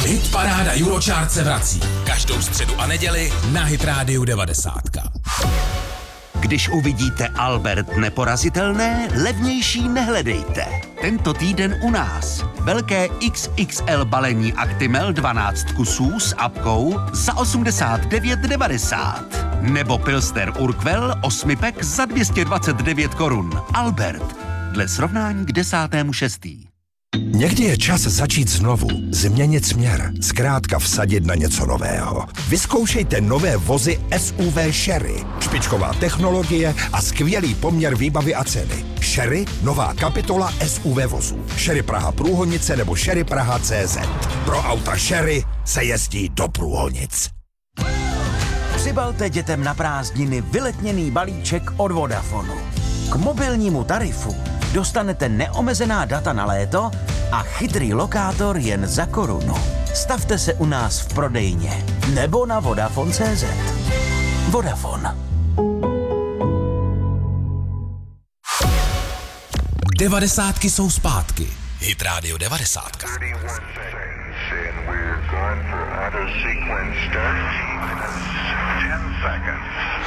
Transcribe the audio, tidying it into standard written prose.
Hitparáda Eurochart se vrací. Každou středu a neděli na Hit Radio 90. Když uvidíte Albert neporazitelné, levnější nehledejte. Tento týden u nás. Velké XXL balení Actimel 12 kusů s apkou za 89,90. Nebo Pilsner Urquell 8 za 229 korun. Albert. Dle srovnání k 10.6. Někdy je čas začít znovu, změnit směr, zkrátka vsadit na něco nového. Vyzkoušejte nové vozy SUV Sherry. Špičková technologie a skvělý poměr výbavy a ceny. Sherry, nová kapitola SUV vozů. Sherry Praha Průhonice nebo Sherry Praha CZ. Pro auta Sherry se jezdí do Průhonic. Přibalte dětem na prázdniny vyletněný balíček od Vodafonu. K mobilnímu tarifu dostanete neomezená data na léto a chytrý lokátor jen za korunu. Stavte se u nás v prodejně nebo na Vodafone.cz. Vodafone. 90 jsou zpátky. Hit Radio 90. We're going for auto sequence start. 10 seconds.